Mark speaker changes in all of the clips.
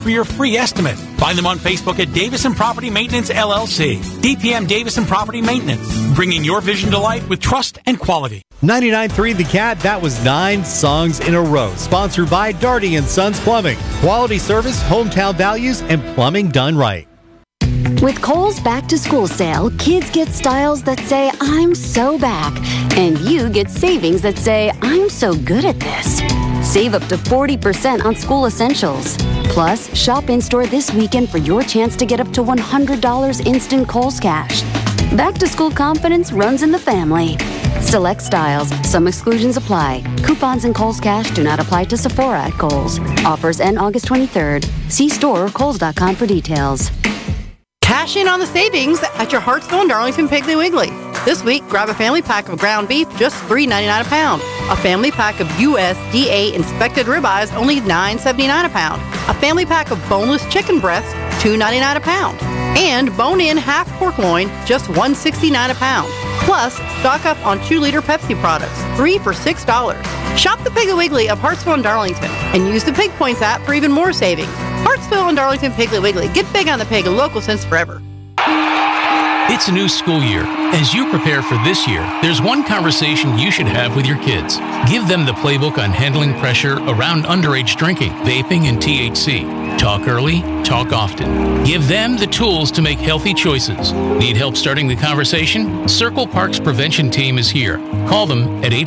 Speaker 1: for your free estimate. Find them on Facebook at Davison Property Maintenance LLC. DPM Davison Property Maintenance, bringing your vision to life with trust and quality.
Speaker 2: 99.3 The Cat, that was 9 songs in a row. Sponsored by Darty & Sons Plumbing. Quality service, hometown values, and plumbing done right.
Speaker 3: With Kohl's Back to School sale, kids get styles that say, I'm so back. And you get savings that say, I'm so good at this. Save up to 40% on school essentials. Plus, shop in-store this weekend for your chance to get up to $100 instant Kohl's cash. Back to school confidence runs in the family. Select styles. Some exclusions apply. Coupons and Kohl's cash do not apply to Sephora at Kohl's. Offers end August 23rd. See store or Kohl's.com for details.
Speaker 4: Cash in on the savings at your Hartsville and Darlington Piggly Wiggly. This week, grab a family pack of ground beef, just $3.99 a pound. A family pack of USDA inspected ribeyes, only $9.79 a pound. A family pack of boneless chicken breasts, $2.99 a pound. And bone-in half pork loin, just $1.69 a pound. Plus, stock up on 2-liter Pepsi products, 3 for $6. Shop the Piggly Wiggly of Hartsville and Darlington and use the Pig Points app for even more savings. Hartsville and Darlington Piggly Wiggly. Get big on the pig, a local since forever.
Speaker 5: It's a new school year. As you prepare for this year, there's one conversation you should have with your kids. Give them the playbook on handling pressure around underage drinking, vaping, and THC. Talk early, talk often. Give them the tools to make healthy choices. Need help starting the conversation? Circle Park's prevention team is here. Call them at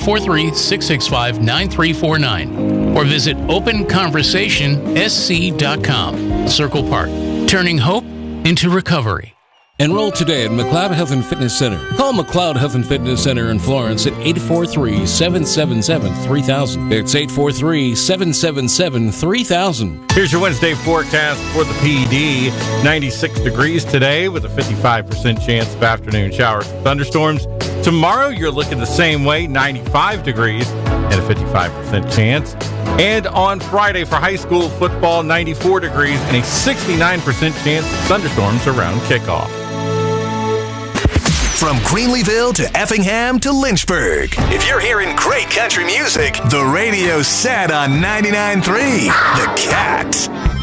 Speaker 5: 843-665-9349 or visit openconversationsc.com. Circle Park, turning hope into recovery.
Speaker 6: Enroll today at McLeod Health and Fitness Center. Call McLeod Health and Fitness Center in Florence at 843-777-3000. It's 843-777-3000.
Speaker 7: Here's your Wednesday forecast for the PD. 96 degrees today with a 55% chance of afternoon showers and thunderstorms. Tomorrow, you're looking the same way, 95 degrees and a 55% chance. And on Friday for high school football, 94 degrees and a 69% chance of thunderstorms around kickoff.
Speaker 8: From Greenleeville to Effingham to Lynchburg. If you're hearing great country music, the radio's set on 99.3 The Cat.